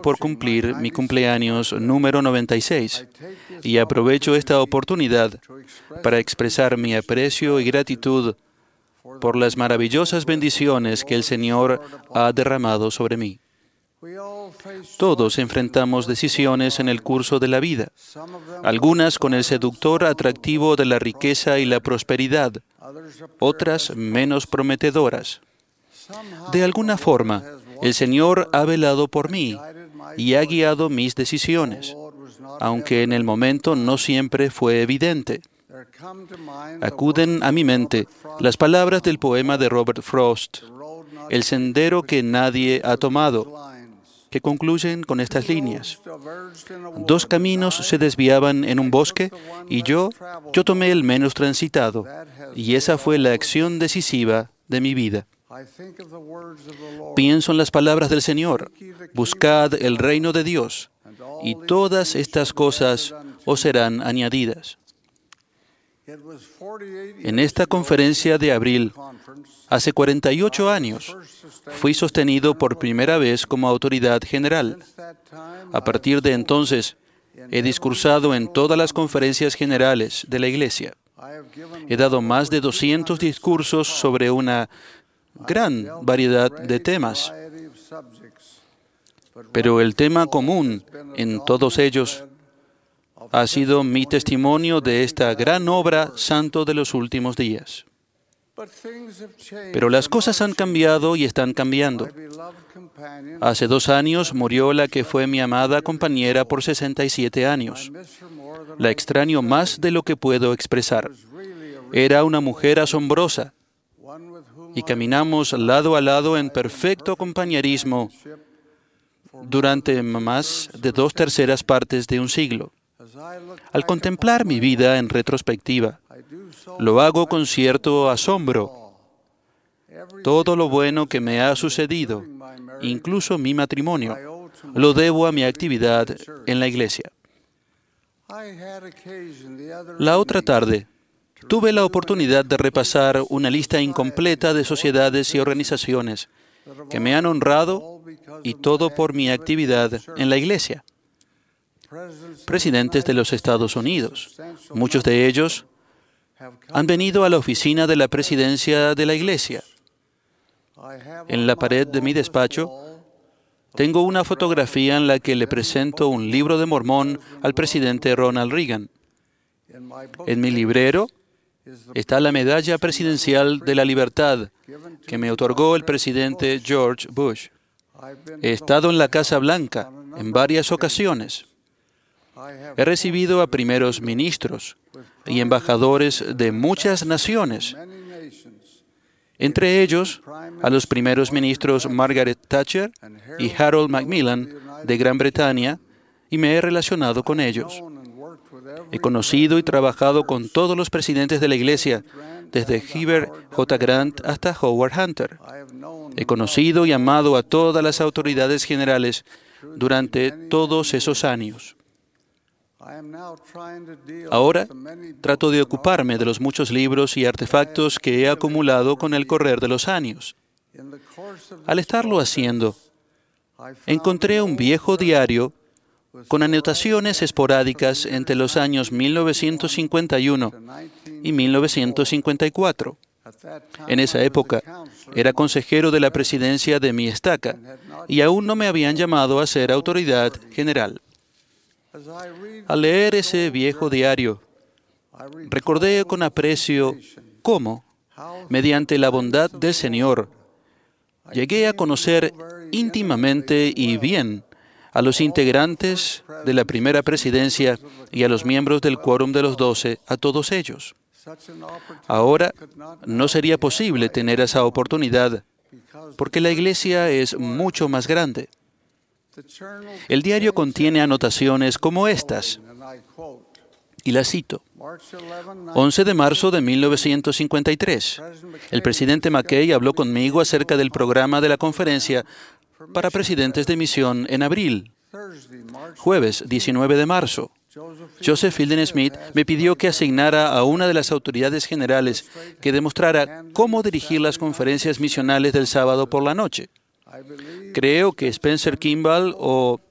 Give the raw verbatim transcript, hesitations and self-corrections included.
por cumplir mi cumpleaños número noventa y seis y aprovecho esta oportunidad para expresar mi aprecio y gratitud por las maravillosas bendiciones que el Señor ha derramado sobre mí. Todos enfrentamos decisiones en el curso de la vida, algunas con el seductor atractivo de la riqueza y la prosperidad, otras menos prometedoras. De alguna forma, el Señor ha velado por mí y ha guiado mis decisiones, aunque en el momento no siempre fue evidente. Acuden a mi mente las palabras del poema de Robert Frost, El sendero que nadie ha tomado, que concluyen con estas líneas. Dos caminos se desviaban en un bosque y yo, yo tomé el menos transitado, y esa fue la acción decisiva de mi vida. Pienso en las palabras del Señor, buscad el reino de Dios, y todas estas cosas os serán añadidas. En esta conferencia de abril, hace cuarenta y ocho años, fui sostenido por primera vez como autoridad general. A partir de entonces, he discursado en todas las conferencias generales de la Iglesia. He dado más de doscientos discursos sobre una gran variedad de temas. Pero el tema común en todos ellos ha sido mi testimonio de esta gran obra santo de los últimos días. Pero las cosas han cambiado y están cambiando. Hace dos años murió la que fue mi amada compañera por sesenta y siete años. La extraño más de lo que puedo expresar. Era una mujer asombrosa y caminamos lado a lado en perfecto compañerismo durante más de dos terceras partes de un siglo. Al contemplar mi vida en retrospectiva, lo hago con cierto asombro. Todo lo bueno que me ha sucedido, incluso mi matrimonio, lo debo a mi actividad en la Iglesia. La otra tarde, tuve la oportunidad de repasar una lista incompleta de sociedades y organizaciones que me han honrado, y todo por mi actividad en la Iglesia. Presidentes de los Estados Unidos, muchos de ellos han venido a la oficina de la presidencia de la Iglesia. En la pared de mi despacho tengo una fotografía en la que le presento un libro de Mormón al presidente Ronald Reagan. En mi librero está la medalla presidencial de la libertad que me otorgó el presidente George Bush. He estado en la Casa Blanca en varias ocasiones. He recibido a primeros ministros y embajadores de muchas naciones, entre ellos a los primeros ministros Margaret Thatcher y Harold Macmillan de Gran Bretaña, y me he relacionado con ellos. He conocido y trabajado con todos los presidentes de la Iglesia, desde Heber J. Grant hasta Howard Hunter. He conocido y amado a todas las autoridades generales durante todos esos años. Ahora trato de ocuparme de los muchos libros y artefactos que he acumulado con el correr de los años. Al estarlo haciendo, encontré un viejo diario con anotaciones esporádicas entre los años mil novecientos cincuenta y uno y mil novecientos cincuenta y cuatro. En esa época, era consejero de la presidencia de mi estaca y aún no me habían llamado a ser autoridad general. Al leer ese viejo diario, recordé con aprecio cómo, mediante la bondad del Señor, llegué a conocer íntimamente y bien a los integrantes de la primera presidencia y a los miembros del quórum de los doce, a todos ellos. Ahora no sería posible tener esa oportunidad porque la Iglesia es mucho más grande. El diario contiene anotaciones como estas, y las cito. once de marzo de mil novecientos cincuenta y tres. El presidente McKay habló conmigo acerca del programa de la conferencia para presidentes de misión en abril. Jueves diecinueve de marzo. Joseph Fielding Smith me pidió que asignara a una de las autoridades generales que demostrara cómo dirigir las conferencias misionales del sábado por la noche. Creo que Spencer Kimball o